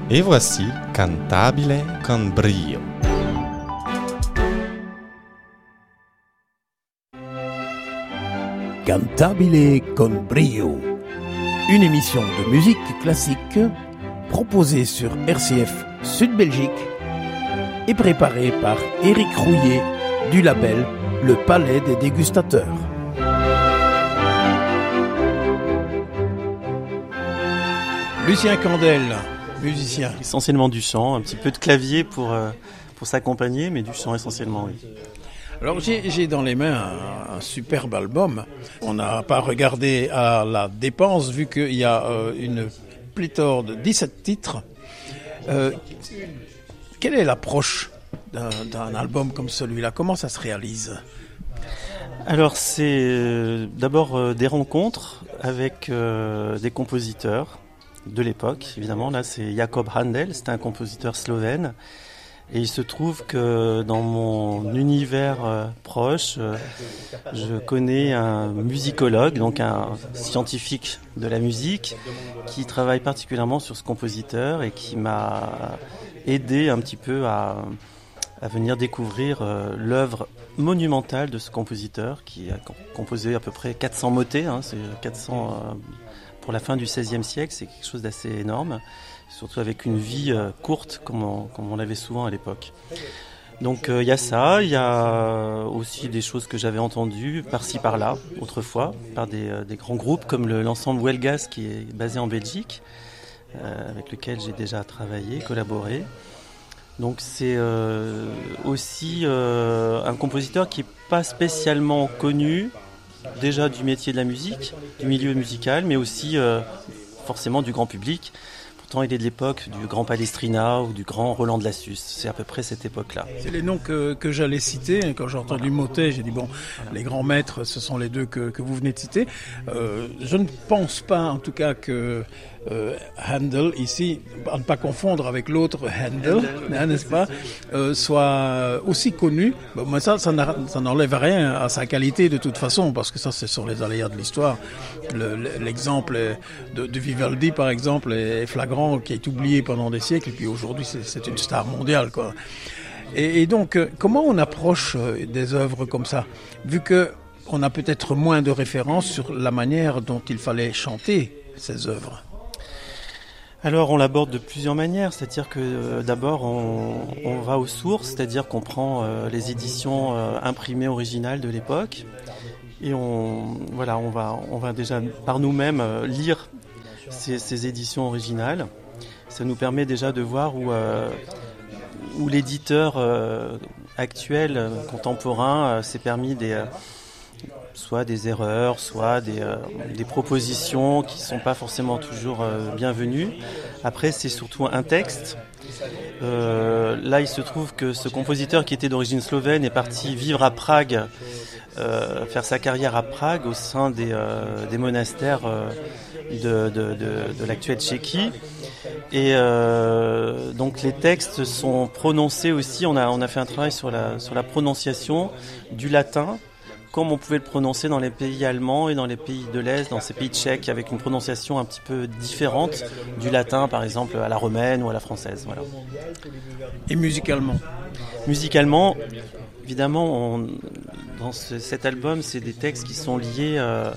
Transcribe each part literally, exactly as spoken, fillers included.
Et voici Cantabile con brio. Cantabile con brio. Une émission de musique classique proposée sur R C F Sud Belgique et préparée par Éric Rouillet du label Le Palais des Dégustateurs. Lucien Candel, musicien. Essentiellement du chant, un petit peu de clavier pour, euh, pour s'accompagner, mais du chant essentiellement, oui. Alors j'ai, j'ai dans les mains un, un superbe album. On n'a pas regardé à la dépense vu qu'il y a euh, une pléthore de dix-sept titres. Euh, quelle est l'approche d'un, d'un album comme celui-là? Comment ça se réalise? Alors c'est euh, d'abord euh, des rencontres avec euh, des compositeurs de l'époque, évidemment. Là c'est Jakob Handel, c'est un compositeur slovène. Et il se trouve que dans mon univers euh, proche, euh, je connais un musicologue, donc un scientifique de la musique, qui travaille particulièrement sur ce compositeur et qui m'a aidé un petit peu à, à venir découvrir euh, l'œuvre monumentale de ce compositeur, qui a composé à peu près quatre cents motets, hein, c'est quatre cents euh, pour la fin du seizième siècle, c'est quelque chose d'assez énorme. Surtout avec une vie euh, courte, comme on, comme on l'avait souvent à l'époque. Donc il euh, y a ça, il y a aussi des choses que j'avais entendues par-ci par-là, autrefois, par des, euh, des grands groupes comme le, l'ensemble Huelgas, qui est basé en Belgique, euh, avec lequel j'ai déjà travaillé, collaboré. Donc c'est euh, aussi euh, un compositeur qui n'est pas spécialement connu, déjà du métier de la musique, du milieu musical, mais aussi euh, forcément du grand public. Pourtant, il est de l'époque du grand Palestrina ou du grand Roland de Lassus. C'est à peu près cette époque-là. C'est les noms que, que j'allais citer. Quand j'ai entendu Motet, j'ai dit, bon, voilà. Les grands maîtres, ce sont les deux que, que vous venez de citer. Euh, je ne pense pas, en tout cas, que euh, Handel, ici, à ne pas confondre avec l'autre Handel, hein, n'est-ce pas, euh, soit aussi connu. Bon, mais ça, ça, ça n'enlève rien à sa qualité de toute façon, parce que ça, c'est sur les aléas de l'histoire. Le, l'exemple de, de Vivaldi, par exemple, est flagrant, qui est oublié pendant des siècles, et puis aujourd'hui c'est, c'est une star mondiale, quoi. Et, et donc, euh, comment on approche euh, des œuvres comme ça, vu que on a peut-être moins de références sur la manière dont il fallait chanter ces œuvres? Alors on l'aborde de plusieurs manières, c'est-à-dire que euh, d'abord on, on va aux sources, c'est-à-dire qu'on prend euh, les éditions euh, imprimées originales de l'époque, et on, voilà, on va, on va déjà par nous-mêmes euh, lire ces, ces éditions originales. Ça nous permet déjà de voir où, euh, où l'éditeur euh, actuel, euh, contemporain, euh, s'est permis des, euh, soit des erreurs, soit des, euh, des propositions qui ne sont pas forcément toujours euh, bienvenues. Après, c'est surtout un texte. Euh, là, il se trouve que ce compositeur qui était d'origine slovène est parti vivre à Prague, euh, faire sa carrière à Prague au sein des, euh, des monastères euh, de, de, de, de l'actuelle Tchéquie. Et euh, donc les textes sont prononcés aussi, on a, on a fait un travail sur la, sur la prononciation du latin, comme on pouvait le prononcer dans les pays allemands et dans les pays de l'Est, dans ces pays tchèques, avec une prononciation un petit peu différente du latin, par exemple à la romaine ou à la française. Voilà. Et musicalement Musicalement, évidemment, on, dans ce, cet album, c'est des textes qui sont liés euh,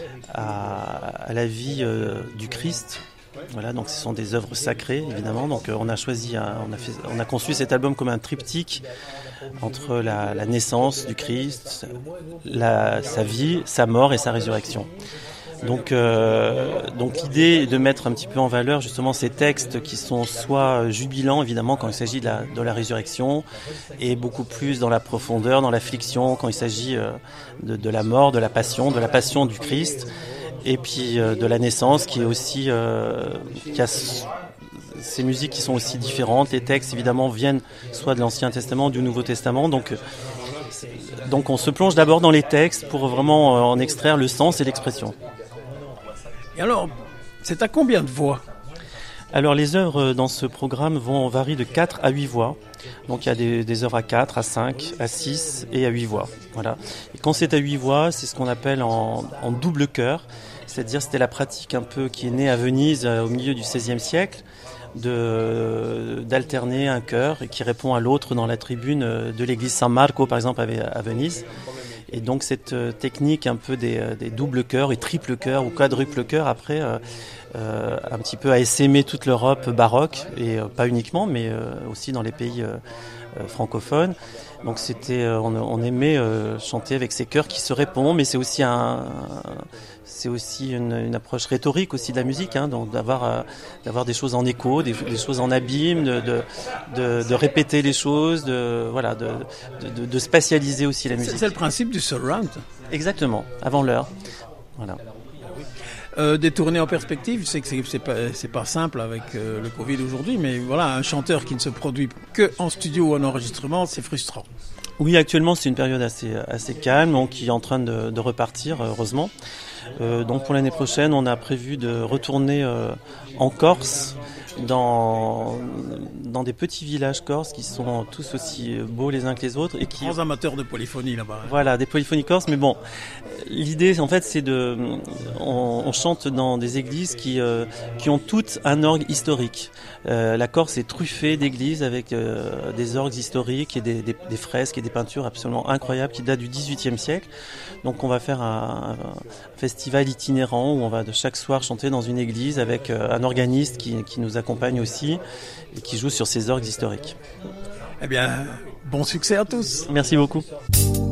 à, à la vie euh, du Christ. Voilà, donc ce sont des œuvres sacrées, évidemment. Donc on a choisi, un, on a fait, on a conçu cet album comme un triptyque entre la, la naissance du Christ, la, sa vie, sa mort et sa résurrection. Donc, euh, donc l'idée est de mettre un petit peu en valeur justement ces textes qui sont soit jubilants, évidemment, quand il s'agit de la, de la résurrection, et beaucoup plus dans la profondeur, dans l'affliction, quand il s'agit euh, de, de la mort, de la passion, de la passion du Christ. Et puis euh, de la naissance qui est aussi euh, qui a c- ces musiques qui sont aussi différentes. Les textes évidemment viennent soit de l'Ancien Testament, du Nouveau Testament. Donc euh, donc on se plonge d'abord dans les textes pour vraiment euh, en extraire le sens et l'expression. Et alors, c'est à combien de voix? Alors les œuvres dans ce programme vont varier de quatre à huit voix. Donc il y a des, des œuvres à quatre, à cinq, à six et à huit voix. Voilà. Et quand c'est à huit voix, c'est ce qu'on appelle en, en double chœur. C'est-à-dire c'était la pratique un peu qui est née à Venise euh, au milieu du seizième siècle, de, d'alterner un chœur qui répond à l'autre dans la tribune de l'église San Marco, par exemple, à Venise. Et donc cette technique un peu des, des doubles chœurs et triples chœurs ou quadruples chœurs, après, euh, euh, un petit peu a essaimé toute l'Europe baroque, et euh, pas uniquement, mais euh, aussi dans les pays euh, euh, francophones. Donc c'était, euh, on, on aimait euh, chanter avec ces chœurs qui se répondent, mais c'est aussi un, c'est aussi une, une approche rhétorique aussi de la musique, hein, donc d'avoir, euh, d'avoir des choses en écho, des, des choses en abîme, de, de, de, de répéter les choses, de, voilà, de, de, de spatialiser aussi la musique. C'est, c'est le principe du surround. Exactement, avant l'heure. Voilà. Euh, des tournées en perspective, je sais que c'est, c'est, pas, c'est pas simple avec euh, le Covid aujourd'hui, mais voilà, un chanteur qui ne se produit que en studio ou en enregistrement, c'est frustrant. Oui, actuellement c'est une période assez, assez calme, donc, qui est en train de, de repartir, heureusement. Euh, donc pour l'année prochaine, on a prévu de retourner euh, en Corse, dans, dans des petits villages corses qui sont tous aussi beaux les uns que les autres. Et qui, grands amateurs de polyphonie là-bas. Voilà, des polyphonies corses, mais bon, l'idée en fait c'est de... On, on chante dans des églises qui, euh, qui ont toutes un orgue historique. Euh, la Corse est truffée d'églises avec euh, des orgues historiques et des, des, des fresques et des peintures absolument incroyables qui datent du dix-huitième siècle. Donc on va faire un, un festival itinérant où on va de chaque soir chanter dans une église avec euh, un organiste qui, qui nous accompagne aussi et qui joue sur ces orgues historiques. Eh bien, bon succès à tous. Merci beaucoup.